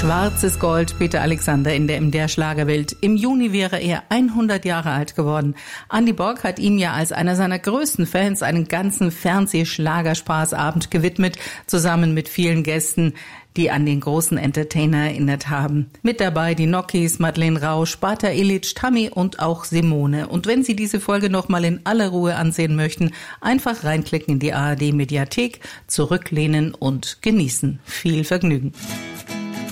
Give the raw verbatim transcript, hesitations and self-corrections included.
Schwarzes Gold, Peter Alexander in der M D R-Schlagerwelt. Im Juni wäre er hundert Jahre alt geworden. Andy Borg hat ihm ja als einer seiner größten Fans einen ganzen Fernseh-Schlagerspaßabend gewidmet, zusammen mit vielen Gästen, die an den großen Entertainer erinnert haben. Mit dabei die Nokis, Madeleine Rausch, Bata Illich, Tammy und auch Simone. Und wenn Sie diese Folge nochmal in aller Ruhe ansehen möchten, einfach reinklicken in die A R D-Mediathek, zurücklehnen und genießen. Viel Vergnügen.